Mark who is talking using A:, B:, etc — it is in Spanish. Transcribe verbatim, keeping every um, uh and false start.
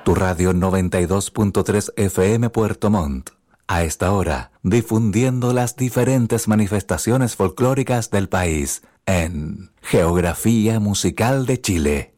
A: Tu radio noventa y dos punto tres F M Puerto Montt. A esta hora, difundiendo las diferentes manifestaciones folclóricas del país en Geografía Musical de Chile.